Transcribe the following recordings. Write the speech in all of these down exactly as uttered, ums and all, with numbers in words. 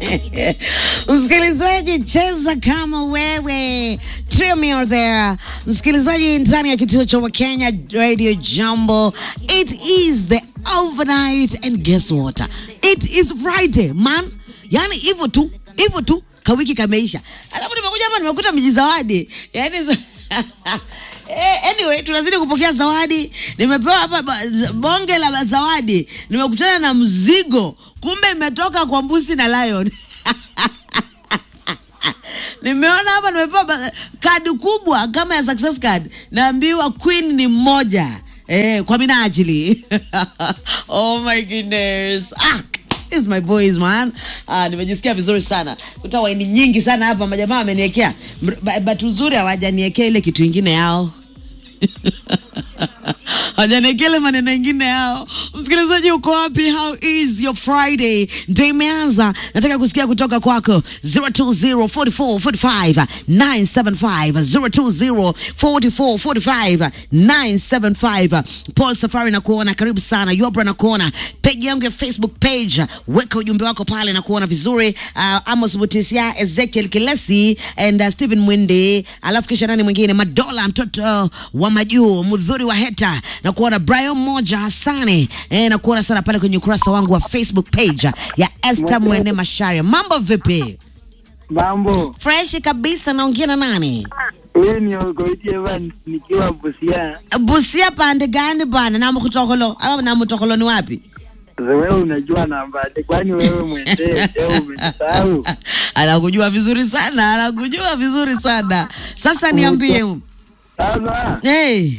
Msikilizaji, cheza kama wewe. Tremor there. Msikilizaji, ndani ya kituo cha Kenya Radio Jambo. It is the overnight and guess what? It is Friday, man. Yani hivyo tu, hivyo tu, kawiki kameisha. Alafu nimekuja hapa nimekuta mjizawadi. Yani Eh, anyway, tunazidi kupokea zawadi. Nimepewa hapa bonge la zawadi. Nimekutana na mzigo. Kumbe imetoka kwa Mbusi na Lion. Nimeona hapa nimepewa kadi kubwa kama ya success card. Naambiwa Queen ni mmoja. Eh, kwa minajili. Oh my goodness. Ah, is my boys, man. Ah, nimejisikia vizuri sana. Kuta waini nyingi sana hapa majamaa wameniwekea. But uzuri hawajaniwekea ile kitu kingine yao. Hajanekele maneno mengine yao. Msikilizaji, uko wapi? How is your Friday? Ndio imeanza. Nataka kusikia kutoka kwako. zero two zero four four four five nine seven five zero two zero four four four five nine seven five. Paul Safari na kuona, karibu sana. Yobra na kuona. Page yangu ya Facebook page. Weka ujumbe wako pale na kuona vizuri. Uh, Amos Butisia, Ezekiel Kilesi and uh, Stephen Mwende. Alafu kisha nani mwingine? Madola mtoto wa majuu, Mudhuri wa Heta. Na kuona Brian Moja Hasani. Eh, na kuona sana pale kwenye ukurasa wangu wa Facebook page ya Esther Mwende Masharia. Mambo vipi? Mambo fresh kabisa. Naongea na nani? Wewe ni Ogoiti Evans nikiwa Busia. Busia pande gani bana? Na mkutokolo au na mtokolo ni wapi? Wewe unajua namba, kwani wewe Mwende leo umesahau? Anakujua vizuri sana, anakujua vizuri sana. Sasa niambie. Sasa hey,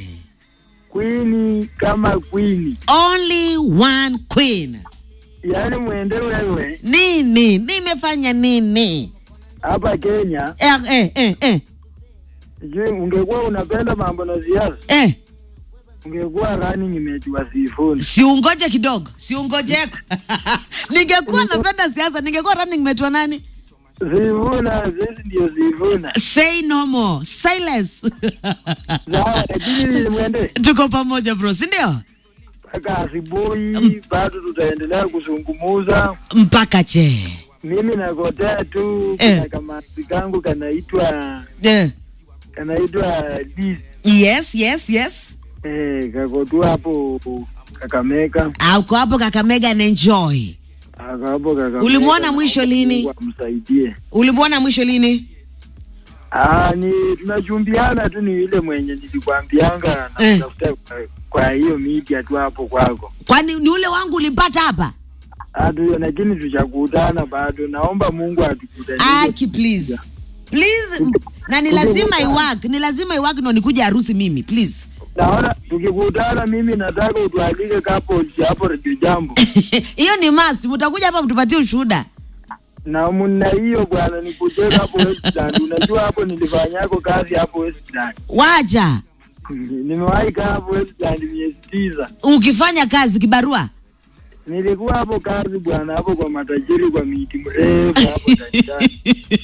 Queen kama Queen. Only one queen. Yaani Mwende wewe. Nini? Nimefanya nini? Hapa Kenya. Eh eh eh eh. Je, ungekuwa unapenda mambo na siasa? Eh. Ungekuwa running image wa Sifuna. Si ungoje kidogo. Si ungojeko. Ningekuwa napenda siasa, ningekuwa running mate wa nani? Sifuna, sisi ndio Sifuna. Say no more. Silence. Sawa, lakini Mwende. Tuko pamoja bro, si ndio? Mpaka asubuhi bado tutaendelea kuzungumuza mpaka che. Mimi nagotea tu eh, kama kangu kanaitwa eh, kanaitwa Liz. Yes, yes, yes. Eh, kako hapo Kakamega. Ah, uko hapo Kakamega and enjoy. Ah, hapo Kakamega. Ulimwona mwisho lini? Msaidie. Ulimwona mwisho lini? Ah, ni tunajumbiana tu, ni ile mwenye nilikwambianga na eh, tafuta kwa, kwa hiyo media tu hapo kwako. Kwani ni ule wangu ulipata hapa? Adu, lakini tuchakutana bado. Naomba Mungu atukutanishe. Aki please. Please, na ni lazima iwork, ni lazima iwork ndo nikuje harusi mimi, please. Naona tukikutana mimi nataka utualike hapo hapo Radio Jambo. Hiyo ni must, mtakuja hapa mtupatie ushuhuda. Na mna hiyo bwana, nikuje hapo Westland. Unajua hapo nilifanyako kazi hapo Westland. Waja. Nimewahi kaa hapo Westland miezi tisa. Ukifanya kazi kibarua? Nilikuwa hapo kazi bwana, hapo kwa matajiri, kwa miti mrefu hapo ndani.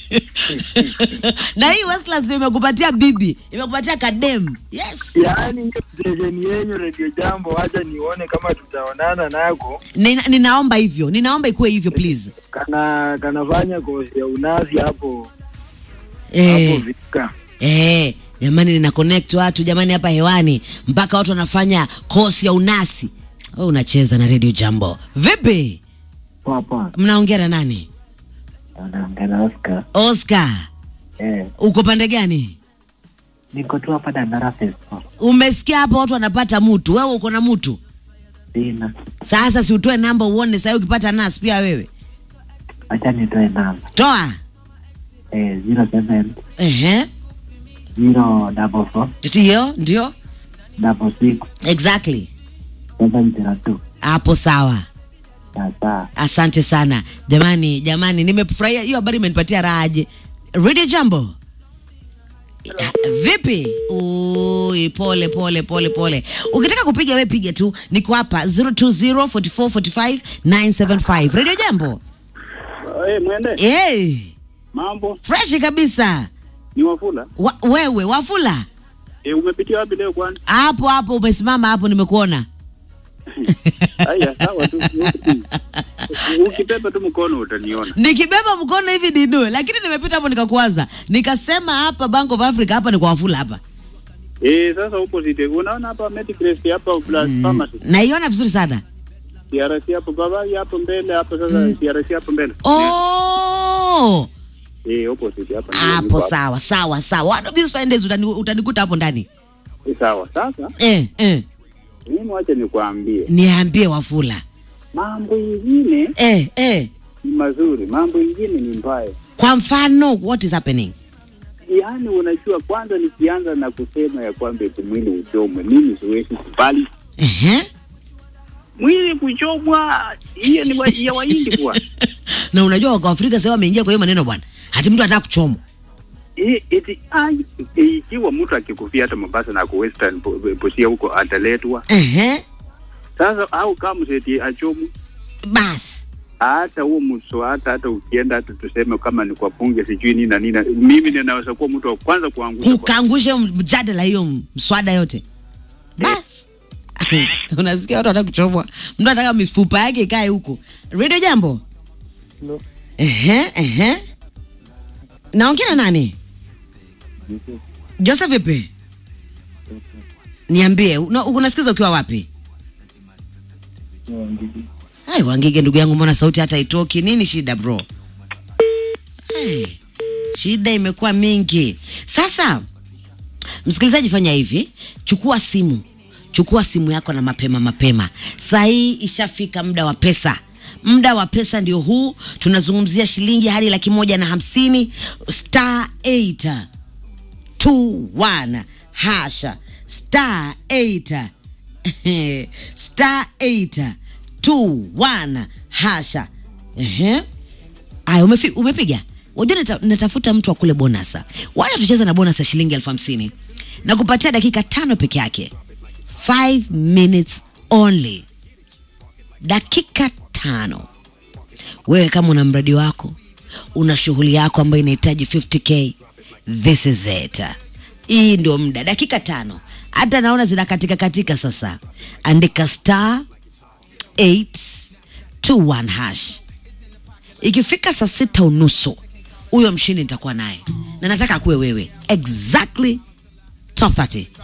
Na hii Westlands ndio imekupatia bibi, imekupatia kadem. Yes. Yaani station yenyu Radio Jambo, acha nione kama tutaonana nako. Nina, ninaomba hivyo, ninaomba ikuwe hivyo please. Kana kanafanya kozi ya unazi hapo. Eh. Hapo Vika. Eh, jamani nina connect watu jamani hapa hewani mpaka watu wanafanya kozi ya unasi. Wewe unacheza na Radio Jambo. Vipi? Papa. Mnaongea na nani? Naongea na Oscar. Oscar. Eh. Uko pande gani? Niko tu hapa Dandara Festival. Umesikia hapo watu wanapata mtu. Wewe uko na mtu? Sina. Sasa si utoe namba uone sasa ukipata nasi pia wewe. Acha nitoe namba. Toa. Eh, zero seven. Ehe. zero double four. Ndio, ndio. Double six. Exactly. seven zero two. Hapo sawa. Sasa. Asante sana. Jamani, jamani nimefurahia hiyo habari, imenipatia raha aje. Radio Jambo. Vipi? Oi, pole pole pole pole. Ukitaka kupiga wewe piga tu. Niko hapa zero two zero four four four five nine seven five. Radio Jambo. Eh, Mwende. Eh. Mambo. Fresh kabisa. Ni Wafula. Wa, wewe Wafula? Eh, umepitia wapi leo kwani? Hapo hapo umesimama hapo nimekuona. Haya, sawa tu. Ukibeba tu mkono utaniona. Nikibeba mkono hivi Dido, lakini nimepita hapo nikakuwaza. Nikasema hapa Bank of Africa hapa ni kwa Wafula hapa. Eh, sasa opposite. Unaona hapa Medicrest hapa plus mm. pharmacy. Naiona vizuri sana. C R C hapo baba hapo mbele hapo sasa mm. C R C hapo mbele. Oh! Eh, opposite hapa. Hapo sawa, sawa, sawa. One of these fine days utani, utanikuta hapo ndani. Eh, sawa. Sasa eh eh mimi wacha nikwambie. Niambie Wafula. Mambo mengine eh eh ni mazuri, mambo mengine ni mbaya. Kwa mfano, what is happening? Yaani unajua kwanza nikianza na kusema ya kwamba mwili uchomwe, mimi siwezi kubali. Ehe. Mwili kuchomwa hiyo ni wa, ya Wahindi bwana. Na unajua kwa Afrika sasa wameingia kwa hiyo maneno bwana. Hati mtu anataka kuchomwa. Eh eti ai ikiwa mtu akikufia hata Mombasa na kwa Western Busia huko ataletwa. Ehe. Sasa au kama seti achomu bas hata huo mso hata hata ukienda hata tuseme kama ni kwa bunge sijui nini na nini, mimi ninaweza kuwa mtu wa kwanza kuangusha kuangusha mjadala hiyo mswada yote bas. Unasikia watu wanataka kuchomwa, mtu anataka mifupa yake ikae huko. Radio Jambo. No. Ehe ehe. Naongea na nani? Joseph vipi? Niambie, unasikiza ukiwa wapi? Wangige. Hai Wangige ndugu yangu, mbona sauti hata itoki? Nini shida bro? Hey, shida imekuwa mingi. Sasa msikilizaji, fanya hivi, chukua simu. Chukua simu yako na mapema mapema. Saa hii ishafika muda wa pesa. Muda wa pesa ndio huu. Tunazungumzia shilingi hadi laki moja na hamsini. Star eight two one hasha. Star eight Star eight two one hasha. Ehe. Aya, umefi, umepiga. Wajua nata, natafuta mtu wa kule bonasa. Wacha tucheze na bonasa shilingi elfu hamsini. Na kupatia dakika tano peke yake. Five minutes only. Dakika tano. Wewe kama una mradi wako, una shughuli yako ambayo inahitaji fifty K, this is it. Hii ndio muda, dakika tano. Hata naona zina katika katika sasa. Andika star eight two one hash. Ikifika saa sita unusu, huyo mshindi nitakuwa naye. Na nataka kuwe wewe. Exactly twelve thirty.